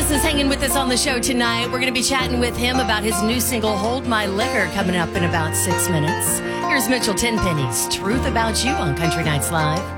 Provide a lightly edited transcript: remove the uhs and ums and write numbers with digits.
Chris is hanging with us on the show tonight. We're going to be chatting with him about his new single, Hold My Liquor, coming up in about 6 minutes. Here's Mitchell Tenpenny's Truth About You on Country Nights Live.